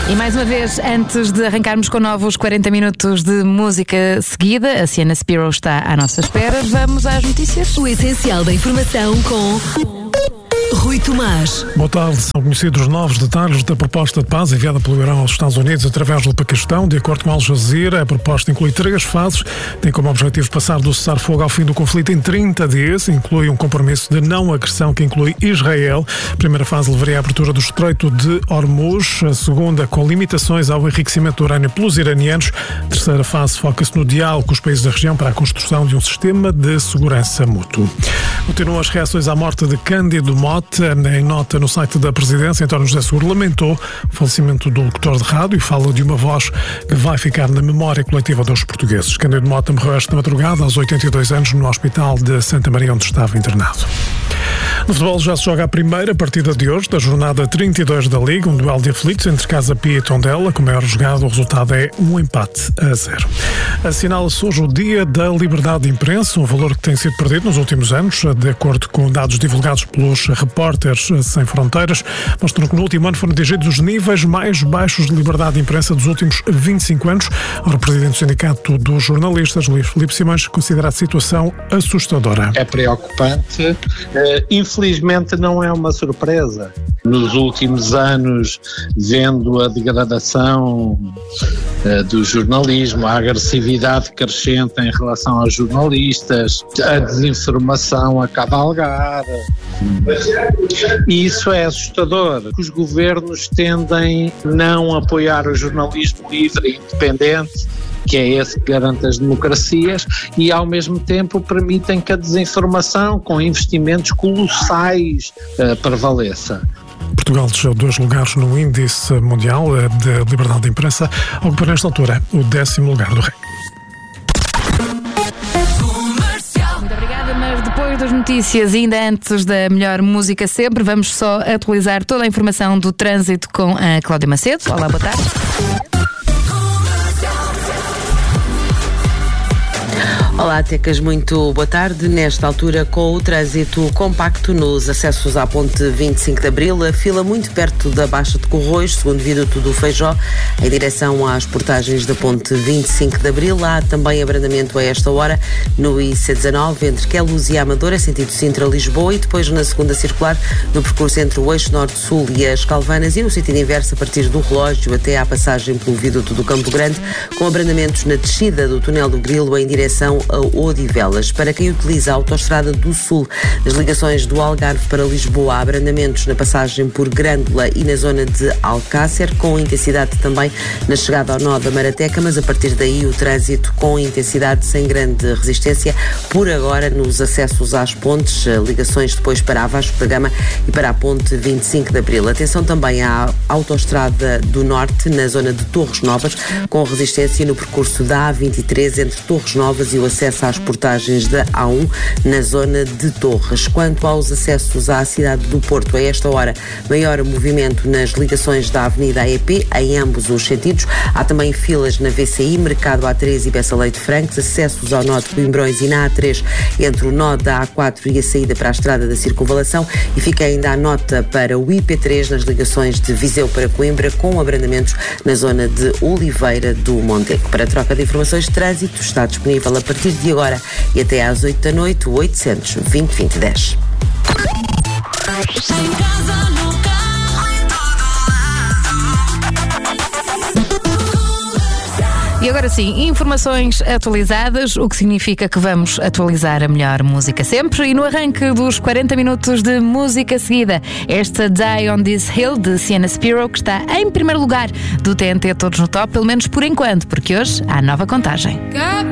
E mais uma vez, antes de arrancarmos com novos 40 minutos de música seguida, a Sienna Spiro está à nossa espera. Vamos às notícias. O essencial da informação com Rui Tomás. Boa tarde. São conhecidos novos detalhes da proposta de paz enviada pelo Irão aos Estados Unidos através do Paquistão. De acordo com Al Jazeera, a proposta inclui 3 fases. Tem como objetivo passar do cessar-fogo ao fim do conflito em 30 dias. Inclui um compromisso de não agressão que inclui Israel. A primeira fase levaria à abertura do Estreito de Hormuz. A segunda, com limitações ao enriquecimento de urânio pelos iranianos. A terceira fase foca-se no diálogo com os países da região para a construção de um sistema de segurança mútuo. Continuam as reações à morte de Cândido Mota. Em nota no site da Presidência, António José Seguro lamentou o falecimento do locutor de rádio e fala de uma voz que vai ficar na memória coletiva dos portugueses. Cândido Mota morreu esta madrugada, aos 82 anos, no Hospital de Santa Maria, onde estava internado. No futebol já se joga a primeira partida de hoje, da jornada 32 da Liga, um duelo de aflitos entre Casa Pia e Tondela. Com o maior jogado, o resultado é um empate a 0. Assinala-se hoje o Dia da Liberdade de Imprensa, um valor que tem sido perdido nos últimos anos. De acordo com dados divulgados pelos Repórteres Sem Fronteiras, mostram que no último ano foram atingidos os níveis mais baixos de liberdade de imprensa dos últimos 25 anos. O presidente do Sindicato dos Jornalistas, Luís Filipe Simões, considera a situação assustadora. É preocupante. Infelizmente não é uma surpresa. Nos últimos anos, vendo a degradação do jornalismo, a agressividade crescente em relação aos jornalistas, a desinformação a cavalgar, e isso é assustador. Os governos tendem a não apoiar o jornalismo livre e independente, que é esse que garante as democracias, e ao mesmo tempo permitem que a desinformação, com investimentos colossais, prevaleça. Portugal desceu 2 lugares no índice mundial de liberdade de imprensa, ocupando nesta altura o 10º lugar do ranking. Muito obrigada, mas depois das notícias e ainda antes da melhor música sempre, vamos só atualizar toda a informação do trânsito com a Cláudia Macedo. Olá, boa tarde. Olá, Tecas, muito boa tarde. Nesta altura, com o trânsito compacto nos acessos à ponte 25 de Abril, a fila muito perto da Baixa de Corroios, segundo viaduto do Feijó, em direção às portagens da ponte 25 de Abril. Há também abrandamento a esta hora no IC19, entre Queluz e Amadora, sentido Sintra-Lisboa, e depois na segunda circular, no percurso entre o eixo norte-sul e as Calvanas, e no sentido inverso, a partir do relógio até à passagem pelo viaduto do Campo Grande, com abrandamentos na descida do túnel do Grilo em direção a Odivelas. Para quem utiliza a Autostrada do Sul, as ligações do Algarve para Lisboa, há abrandamentos na passagem por Grândola e na zona de Alcácer, com intensidade também na chegada ao nó da Marateca, mas a partir daí o trânsito com intensidade sem grande resistência por agora nos acessos às pontes, ligações depois para a Vasco da Gama e para a ponte 25 de Abril. Atenção também à Autostrada do Norte, na zona de Torres Novas, com resistência no percurso da A23 entre Torres Novas e o acesso às portagens da A1 na zona de Torres. Quanto aos acessos à cidade do Porto, a esta hora, maior movimento nas ligações da Avenida AEP, em ambos os sentidos. Há também filas na VCI, Mercado A3 e Bessa Leite Francos, acessos ao nó de Coimbrões e na A3 entre o nó da A4 e a saída para a estrada da Circunvalação, e fica ainda a nota para o IP3 nas ligações de Viseu para Coimbra, com abrandamentos na zona de Oliveira do Monteco. Para troca de informações de trânsito, está disponível a partir de agora e até às 8 da noite, o 800 20 20 10. E agora sim, informações atualizadas, o que significa que vamos atualizar a melhor música sempre. E no arranque dos 40 minutos de música seguida, esta Die on This Hill, de Sienna Spiro, que está em primeiro lugar do TNT Todos no Top, pelo menos por enquanto, porque hoje há nova contagem.